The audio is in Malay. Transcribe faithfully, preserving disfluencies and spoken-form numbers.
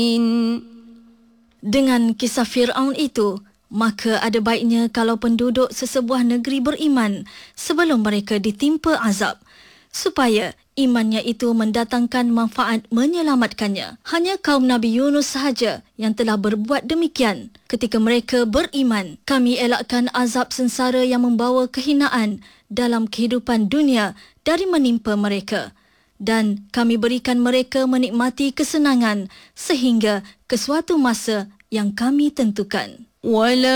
Dengan kisah Fir'aun itu, maka ada baiknya kalau penduduk sesebuah negeri beriman sebelum mereka ditimpa azab, supaya imannya itu mendatangkan manfaat menyelamatkannya. Hanya kaum Nabi Yunus sahaja yang telah berbuat demikian. Ketika mereka beriman, kami elakkan azab sengsara yang membawa kehinaan dalam kehidupan dunia dari menimpa mereka. Dan kami berikan mereka menikmati kesenangan sehingga ke suatu masa yang kami tentukan.